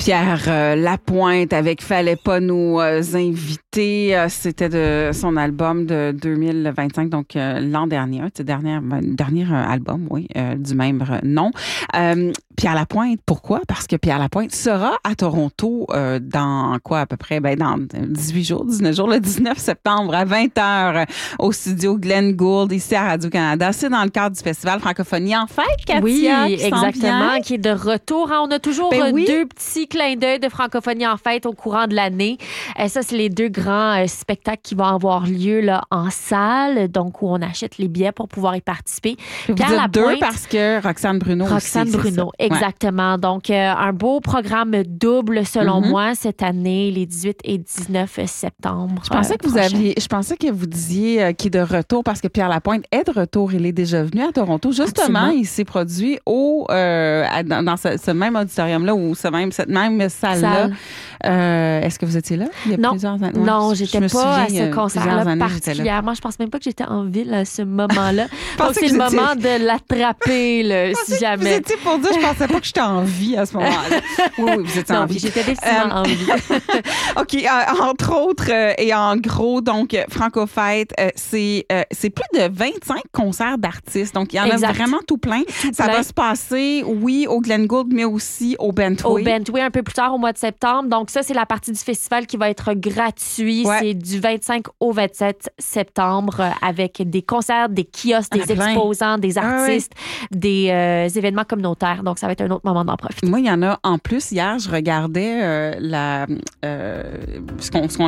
Pierre Lapointe avec Fallait pas nous inviter. C'était de son album de 2025, donc l'an dernier, dernier album, oui, du même nom. Pierre Lapointe, pourquoi? Parce que Pierre Lapointe sera à Toronto dans quoi à peu près? Dans 19 jours, le 19 septembre à 20h au studio Glenn Gould, ici à Radio-Canada. C'est dans le cadre du Festival Francophonie en fête, Katia. Oui, qui exactement, qui est de retour. On a toujours deux petits clins d'œil de Francophonie en fête au courant de l'année. Ça, c'est les deux grands spectacles qui vont avoir lieu là, en salle, donc où on achète les billets pour pouvoir y participer. Vous Pierre dites Lapointe, deux parce que Roxane Bruno exactement. Donc, un beau programme double, selon moi, cette année, les 18 et 19 septembre. Je pensais que vous disiez qu'il est de retour parce que Pierre Lapointe est de retour. Il est déjà venu à Toronto. Justement, il s'est produit dans ce même auditorium-là ou cette même salle-là. Est-ce que vous étiez là? Il y a plusieurs années. Non, j'étais pas à ce concert-là particulièrement. Je pense même pas que j'étais en ville à ce moment-là. Donc, c'est le moment de l'attraper, si jamais. Vous étiez pour dire, je pensais pas que j'étais en vie à ce moment-là. Oui, vous étiez en vie. J'étais définitivement en vie. OK. Entre autres, et en gros, donc, Francofête, c'est plus de 25 concerts d'artistes. Donc, il y en a vraiment tout plein. Ça va se passer, oui, au Glenn Gould, mais aussi au Bentway. Au Bentway, un peu plus tard, au mois de septembre. Donc, ça, c'est la partie du festival qui va être gratuit. Ouais. C'est du 25 au 27 septembre avec des concerts, des kiosques, des exposants, des artistes, des événements communautaires. Donc, ça va être un autre moment d'en profiter. Moi, il y en a en plus. Hier, je regardais ce qu'on